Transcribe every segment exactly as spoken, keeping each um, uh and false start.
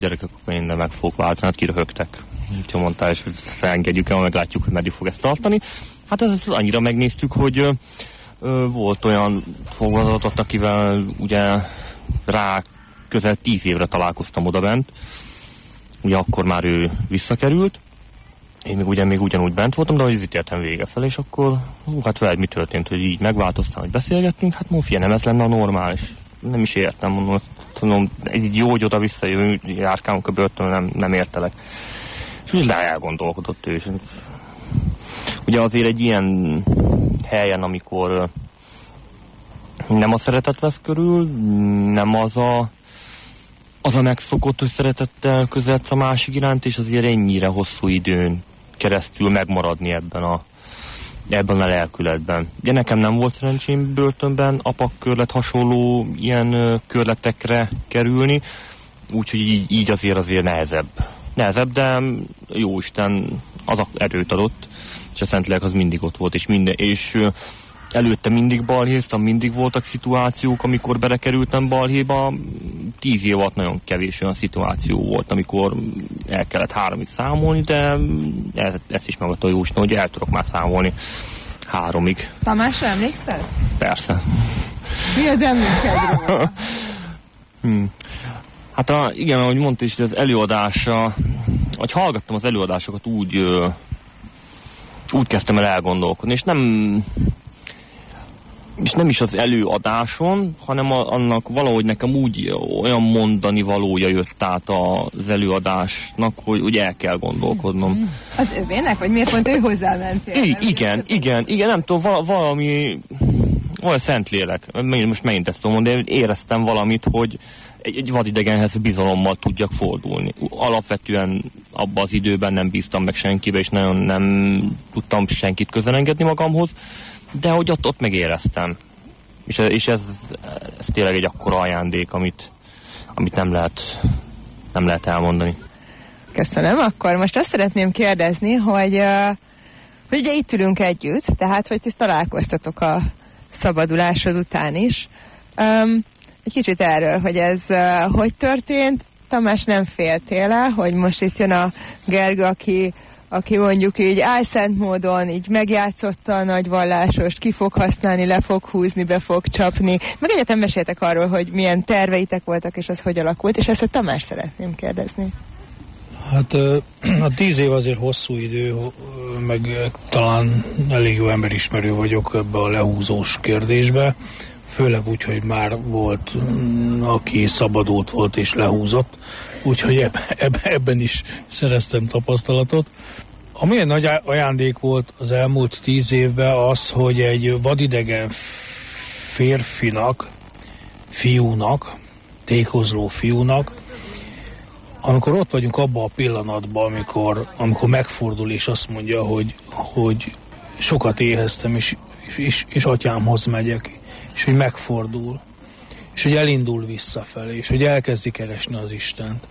Gyerekek, akkor minden meg fogok váltani, hát kiröhögtek. Úgyhogy mondtál, és felengedjük el, meglátjuk, hogy meddig fog ezt tartani. Hát ezt annyira megnéztük, hogy ö, ö, volt olyan fogazatot, akivel ugye rá közel tíz évre találkoztam odabent. Ugye akkor már ő visszakerült. Én még ugye még ugyanúgy bent voltam, de hogy az ítéltem vége fel, és akkor hú, hát veled mi történt, hogy így megváltoztam, hogy beszélgettünk, hát mondom, figyelj, nem ez lenne a normális. Nem is értem, mondom, mondom egy jó, hogy oda-vissza jövünk, járkálunk a börtönön, nem, nem értelek. És úgy elgondolkodott ő is. Ugye azért egy ilyen helyen, amikor nem a szeretet vesz körül, nem az a az a megszokott, hogy szeretettel közeledsz a másik iránt, és azért ennyire hosszú időn keresztül megmaradni ebben a, ebben a lelkületben. Ugye nekem nem volt szerencsém börtönben apakkörlet hasonló ilyen körletekre kerülni, úgyhogy így, így azért azért nehezebb. Nehezebb, de jóisten az erőt adott, és a Szentlélek az mindig ott volt, és minden, és előtte mindig balhéztam, mindig voltak szituációk, amikor belekerültem balhéba. Tíz év alatt nagyon kevés olyan szituáció volt, amikor el kellett háromig számolni, de ezt is megadta a Jóisten, hogy el tudok már számolni háromig. Tamásra emlékszel? Persze. Mi az emlékedről? hmm. Hát a, igen, ahogy mondta is, az előadása, hogy hallgattam az előadásokat, úgy, úgy kezdtem el elgondolkodni, és nem... és nem is az előadáson, hanem a, annak valahogy nekem úgy olyan mondani valója jött át az előadásnak, hogy, hogy el kell gondolkodnom. Az övének? Vagy miért pont ő hozzámentél? I- igen, igen, igen, nem tudom, val- valami olyan Szentlélek, most megint ezt tudom mondani, éreztem valamit, hogy egy, egy vadidegenhez bizalommal tudjak fordulni. Alapvetően abban az időben nem bíztam meg senkibe, és nagyon nem tudtam senkit közelengedni magamhoz, de hogy ott, ott megéreztem. És, és ez, ez tényleg egy akkora ajándék, amit, amit nem lehet, nem lehet elmondani. Köszönöm. Akkor most azt szeretném kérdezni, hogy, uh, hogy ugye itt ülünk együtt, tehát hogy ti találkoztatok a szabadulásod után is. Um, egy kicsit erről, hogy ez uh, hogy történt. Tamás, nem féltél, hogy most itt jön a Gergő, aki aki mondjuk így álszent módon így megjátszotta a nagyvallásost, ki fog használni, le fog húzni, be fog csapni. Meg egyetem meséltek arról, hogy milyen terveitek voltak, és az hogy alakult, és ezt a Tamás szeretném kérdezni. Hát a tíz év azért hosszú idő, meg talán elég jó emberismerő vagyok ebbe a lehúzós kérdésbe, főleg úgy, hogy már volt, aki szabadult volt és lehúzott, úgyhogy eb- eb- ebben is szereztem tapasztalatot. Ami egy nagy ajándék volt az elmúlt tíz évben az, hogy egy vadidegen férfinak, fiúnak, tékozló fiúnak, amikor ott vagyunk abban a pillanatban, amikor, amikor megfordul és azt mondja, hogy, hogy sokat éheztem, és, és, és atyámhoz megyek, és hogy megfordul, és hogy elindul visszafelé, és hogy elkezdi keresni az Istent.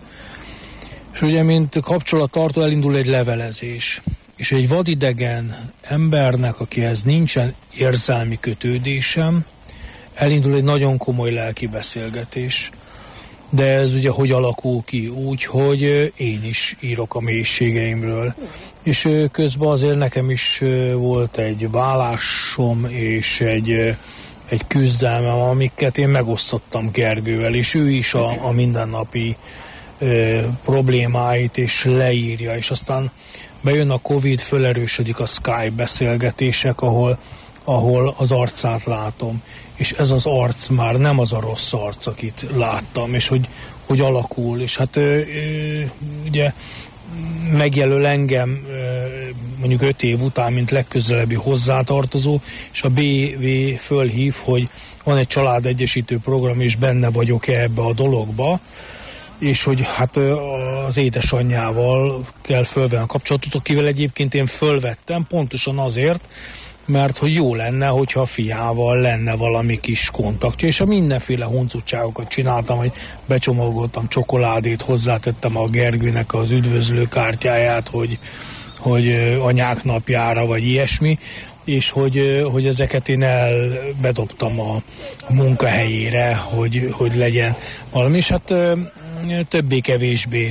És ugye, mint kapcsolattartó, elindul egy levelezés, és egy vadidegen embernek, akihez nincsen érzelmi kötődésem, elindul egy nagyon komoly lelki beszélgetés. De ez ugye hogy alakul ki? Úgy, hogy én is írok a mélységeimről. És közben azért nekem is volt egy vállásom és egy, egy küzdelmem, amiket én megosztottam Gergővel, és ő is a, a mindennapi ö, problémáit és leírja, és aztán bejön a Covid, fölerősödik a Skype beszélgetések, ahol, ahol az arcát látom. És ez az arc már nem az a rossz arc, akit láttam, és hogy, hogy alakul, és hát ö, ö, ugye megjelöl engem ö, mondjuk öt év után, mint legközelebbi hozzátartozó, és a bé vé fölhív, hogy van egy családegyesítő program, és benne vagyok-e ebbe a dologba, és hogy hát az édesanyjával kell fölvenni a kapcsolatot, akivel egyébként én fölvettem, pontosan azért, mert hogy jó lenne, hogyha a fiával lenne valami kis kontaktja, és a mindenféle huncutságokat csináltam, hogy becsomagoltam csokoládét, hozzátettem a Gergőnek az üdvözlő kártyáját, hogy, hogy anyák napjára, vagy ilyesmi, és hogy, hogy ezeket én elbedobtam a munkahelyére, hogy, hogy legyen valami, és hát többé-kevésbé